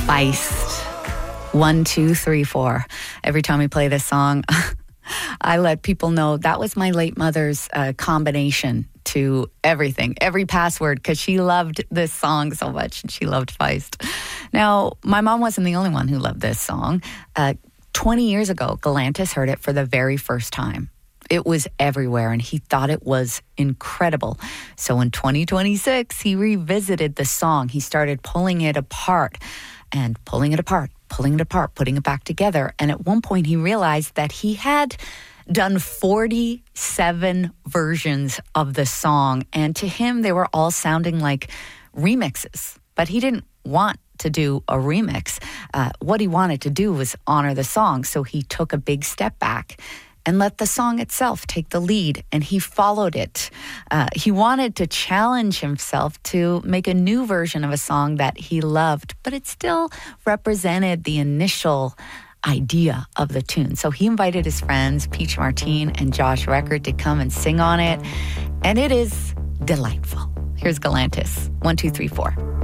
Feist. 1, 2, 3, 4. Every time we play this song, I let people know that was my late mother's combination to everything, every password, because she loved this song so much and she loved Feist. Now, my mom wasn't the only one who loved this song. 20 years ago, Galantis heard it for the very first time. It was everywhere, and he thought it was incredible. So in 2026, he revisited the song. He started pulling it apart, putting it back together. And at one point, he realized that he had done 47 versions of the song, and to him, they were all sounding like remixes. But he didn't want to do a remix. What he wanted to do was honor the song, so he took a big step back and let the song itself take the lead, and he followed it. He wanted to challenge himself to make a new version of a song that he loved, but it still represented the initial idea of the tune. So he invited his friends, Peach Martin and Josh Record, to come and sing on it, and it is delightful. Here's Galantis, 1, 2, 3, 4.